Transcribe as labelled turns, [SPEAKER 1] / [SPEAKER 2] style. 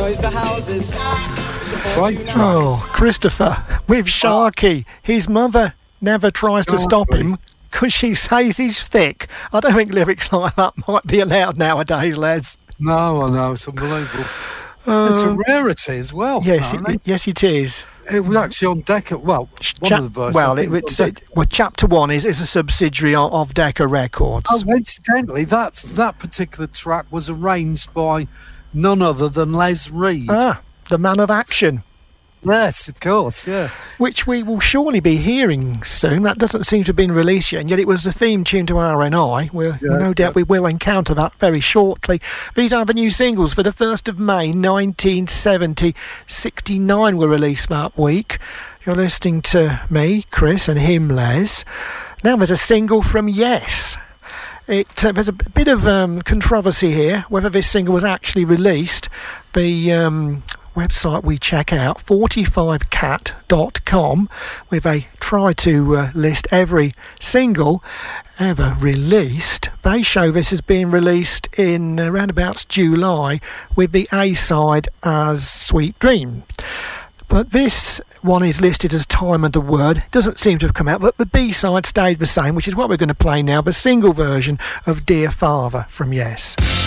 [SPEAKER 1] destroys the houses.
[SPEAKER 2] Right.
[SPEAKER 3] Oh, Christopher, with Sharky. His mother never tries to stop him because she says he's thick. I don't think lyrics like that might be allowed nowadays, Les.
[SPEAKER 2] No, I know, it's unbelievable. It's a rarity as well.
[SPEAKER 3] Yes, it is.
[SPEAKER 2] It was actually on Decca. Well, one of the versions.
[SPEAKER 3] Well, Chapter 1 is a subsidiary of Decca Records.
[SPEAKER 2] Oh, incidentally, that particular track was arranged by none other than Les Reed.
[SPEAKER 3] Ah, the man of action.
[SPEAKER 2] Yes, of course, yeah.
[SPEAKER 3] Which we will surely be hearing soon. That doesn't seem to have been released yet, and yet it was the theme tune to RNI. No doubt we will encounter that very shortly. These are the new singles for the 1st of May 1970. 69 were released that week. You're listening to me, Chris, and him, Les. Now there's a single from Yes. There's a bit of controversy here whether this single was actually released. The website we check out, 45cat.com, where they try to list every single ever released. They show this as being released in around about July, with the A-side as Sweet Dream. But this one is listed as Time and a Word. Doesn't seem to have come out, but the B-side stayed the same, which is what we're going to play now, the single version of Dear Father from Yes.